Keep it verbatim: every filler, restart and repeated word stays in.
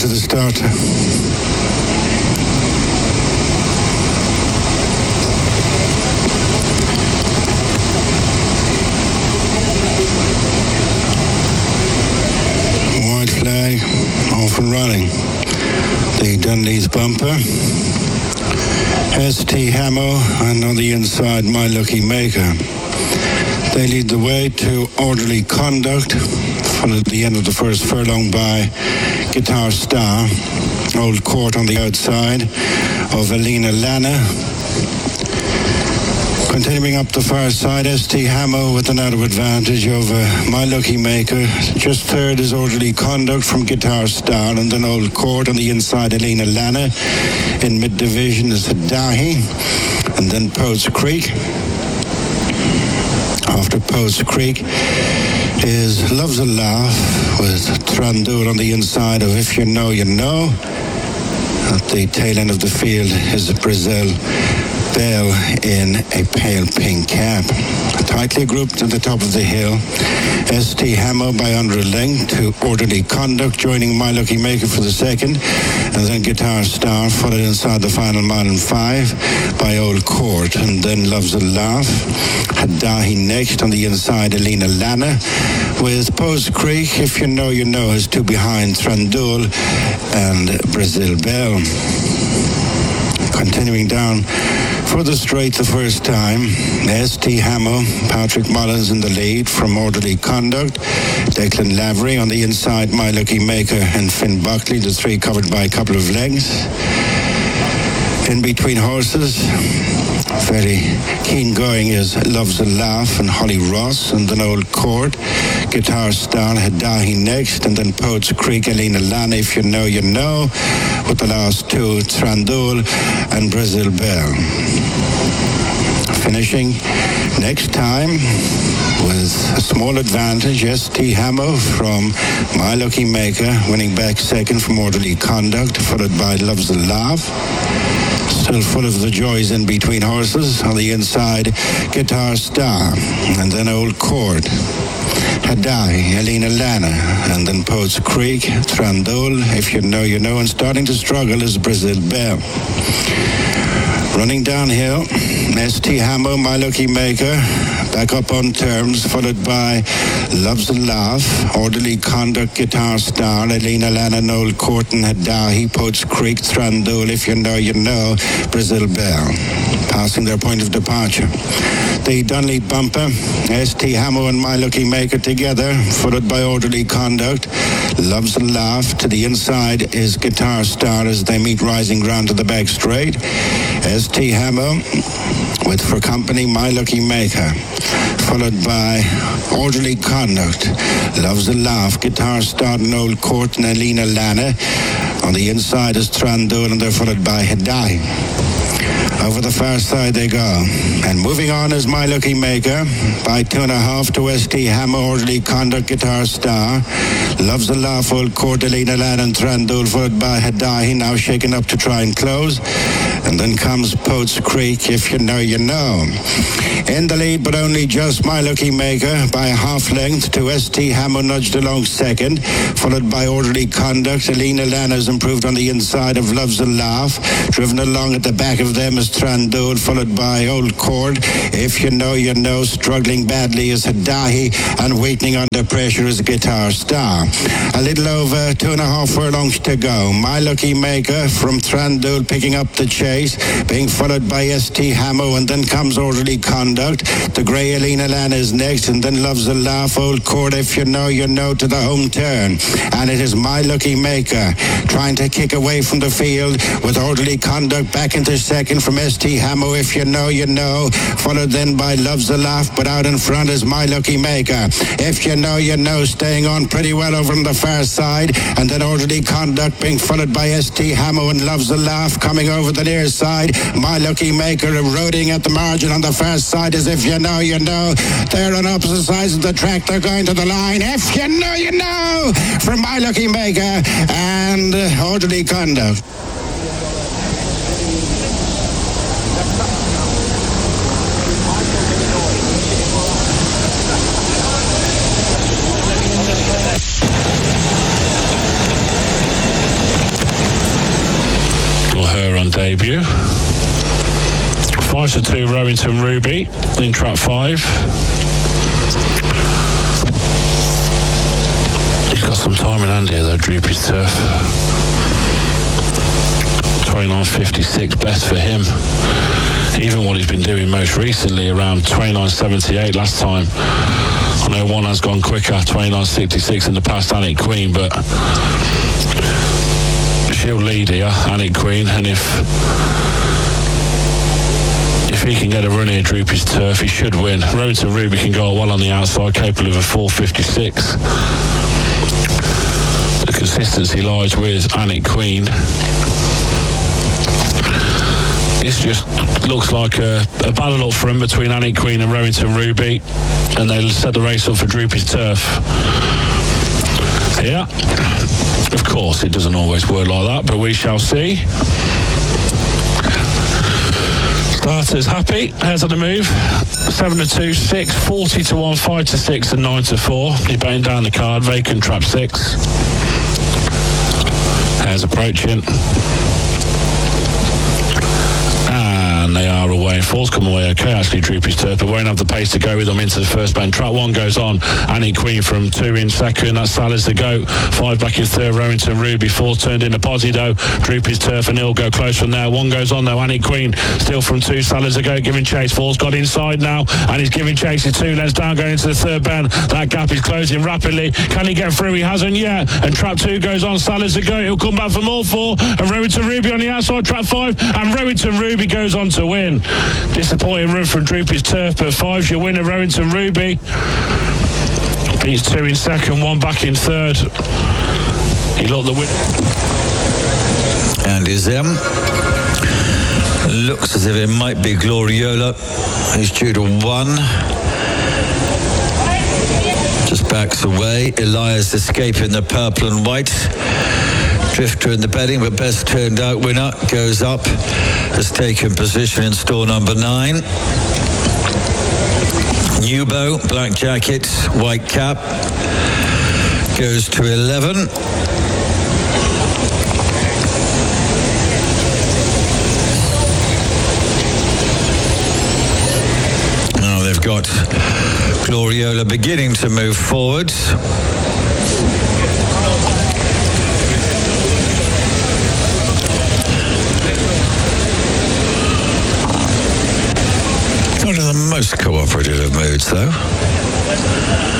into the starter. White flag, off and running. The Dunlea's bumper. S T Hamo, and on the inside, My Lucky Maker. They lead the way to Orderly Conduct, followed at the end of the first furlong by Guitar Star. Old Court on the outside of Elena Lana. Continuing up the far side, S T Hamo with an out of advantage over My Lucky Maker. Just third is Orderly Conduct from Guitar Star, and then Old Court on the inside, Elena Lana. In mid-division is Dahi, and then Poets Creek. After Poets Creek is Love's a Laugh with Trandul on the inside of If You Know, You Know. At the tail end of the field is Brazil Bell in a pale pink cap. Tightly grouped at the top of the hill, S T Hamo by under a length to Orderly Conduct, joining My Lucky Maker for the second, and then Guitar Star, followed inside the final mile and five by Old Court, and then Love's a Laugh. Hadahi next on the inside, Elena Lana, with Post Creek, If You Know, You Know, is two behind Trandul and Brazil Bell. Continuing down for the straight the first time, S T Hamo, Patrick Mullins in the lead from Orderly Conduct, Declan Lavery on the inside, My Lucky Maker and Finn Buckley, the three covered by a couple of lengths. In between horses, very keen going is Love's a Laugh and Holly Ross, and then Old Court, Guitar Star, Hadahi next, and then Poets Creek, Elena Lana, If You Know, You Know, with the last two, Trandul and Brazil Bell. Finishing next time with a small advantage, S T Hamo from My Lucky Maker, winning back second from Orderly Conduct, followed by Love's a Laugh. Still full of the joys in between horses. On the inside, Guitar Star, and then Old Court, Hadai, Elena Lana, and then Poets Creek, Trandul, If You Know, You Know, and starting to struggle is Brazil Bell. Running downhill, S T Hamo, My Lucky Maker, back up on terms, followed by Love's a Laugh, Orderly Conduct, Guitar Star, Elena Lana, Noel Courtin, Hadahi, Poets Creek, Trandul, If You Know, You Know, Brazil Bell, passing their point of departure. The Dunley bumper, S T Hamo and My Lucky Maker together, followed by Orderly Conduct, Love's a Laugh. To the inside is Guitar Star as they meet rising ground to the back straight. S T Hamo with for company My Lucky Maker, followed by Orderly Conduct, Love's a Laugh, Guitar Star, and Old Court, and Elena Lana. On the inside is Trandul, and they're followed by Hadai. Over the far side they go. And moving on is My Lucky Maker by two and a half to S T Hamo, Orderly Conduct, Guitar Star. Love's a Laugh, Old Court, Elena Lana, and Trandul, followed by Hadahi, now shaken up to try and close. And then comes Poets Creek, If You Know, You Know. In the lead, but only just My Lucky Maker by a half length to S T Hamo, nudged along second, followed by Orderly Conduct. Elena Lana's improved on the inside of Love's a Laugh. Driven along at the back of them is Trandul, followed by Old Court. If You Know, You Know. Struggling badly is Hadahi, and waiting under pressure is Guitar Star. A little over two and a half furlongs to go. My Lucky Maker from Trandul picking up the chase, being followed by S T Hamo, and then comes Orderly Conduct. The grey Elena Lana is next, and then Love's a Laugh, Old Court, If You Know, You Know, to the home turn. And it is My Lucky Maker trying to kick away from the field with Orderly Conduct back into second from S T Hamo, If You Know, You Know, followed then by Love's a Laugh, but out in front is My Lucky Maker. If You Know, You Know, staying on pretty well over on the far side, and then Orderly Conduct being followed by S T Hamo and Love's a Laugh coming over the near side. My Lucky Maker eroding at the margin on the far side is If You Know, You Know. They're on opposite sides of the track. They're going to the line. If You Know, You Know from My Lucky Maker and Orderly Conduct. debut. Five to two, Rowington Ruby in trap five. He's got some time in hand here though, Droopy's Turf. twenty-nine fifty-six, best for him. Even what he's been doing most recently, around twenty-nine seventy-eight last time. I know one has gone quicker, twenty-nine sixty-six in the past, Annick Queen, but she'll lead here, Annick Queen, and if if he can get a run here, Droopy's Turf, he should win. Rowington Ruby can go well on the outside, capable of a four fifty-six. The consistency lies with Annick Queen. This just looks like a, a battle up front between Annick Queen and Rowington Ruby, and they'll set the race up for Droopy's Turf. Yeah, of course it doesn't always work like that, but we shall see. Starters happy, heads on the move. seven to two, six, forty to one, five to six and nine to four. You're betting down the card, vacant trap six. Hares approaching. And they are away. Four's come away okay, actually, Droopy's Turf, but won't have the pace to go with them into the first bend. Track one goes on. Annick Queen from two in second. That's Salas the goat. Five back in third. Rowington Ruby. Four turned into Posido. Droopy's Turf and he'll go close from there. One goes on though. Annick Queen still from two. Salas the goat giving chase. Four's got inside now and he's giving chase. He's two lengths down going into the third bend. That gap is closing rapidly. Can he get through? He hasn't yet. And trap two goes on. Salas the goat. He'll come back for more four. And Rowington Ruby on the outside. Trap five. And Rowington Ruby goes on to win. Disappointing run from Droopy's Turf, but five's your winner, Rowington Ruby. Beats two in second, one back in third. He looked the winner. And is M. Looks as if it might be Gloriola. He's due to one. Just backs away. Elias escaping the purple and white. Drifter in the betting, but best turned out winner goes up, has taken position in store number nine. Nubo, black jacket, white cap, goes to eleven. Now they've got Gloriola beginning to move forwards. Not in the most cooperative of moods, though.